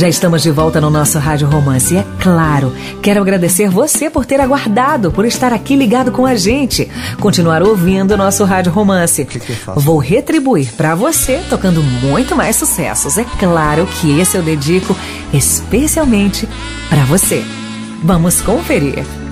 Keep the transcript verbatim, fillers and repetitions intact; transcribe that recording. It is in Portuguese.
Já estamos de volta no nosso Rádio Romance. E é claro, quero agradecer você por ter aguardado, por estar aqui ligado com a gente. Continuar ouvindo o nosso Rádio Romance. Que que eu faço? Vou retribuir pra você, tocando muito mais sucessos. É claro que esse eu dedico especialmente pra você. Vamos conferir.